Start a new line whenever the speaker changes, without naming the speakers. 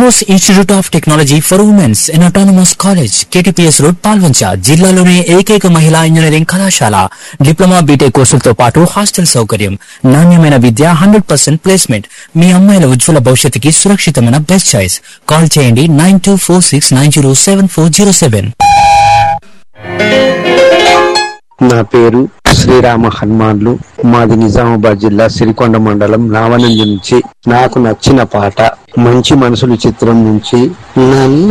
Course Institute of Technology for Women's in Autonomous College, KTPS Road, Palvancha. జిల్లాలోనే ఏకైక మహిళా engineering కళాశాల. Diploma BTech కోర్సులతో పాటు హాస్టల్ సౌకర్యం, నాణ్యమైన విద్య, 100% ప్లేస్మెంట్. మీ అమ్మాయిల ఉజ్వల భవిష్యత్తుకి సురక్షితమైన బెస్ట్ చాయిస్. కాల్ చేయండి 9246907407.
నా పేరు శ్రీరామ హనుమాన్లు. మాది నిజామాబాద్ జిల్లా సిరికొండ మండలం రావణంజి నుంచి. నాకు నచ్చిన పాట మంచి మనసులు చిత్రం నుంచి